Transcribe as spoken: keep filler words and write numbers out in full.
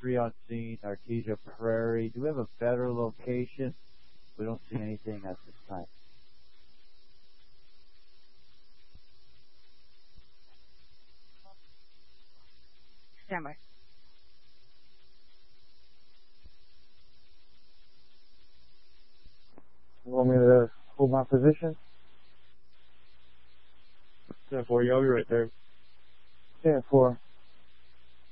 three on scene, Artesia Prairie. Do we have a better location? We don't see anything at this time. Stand by. You want me to hold my position? ten four, yeah, I'll be right there. ten four.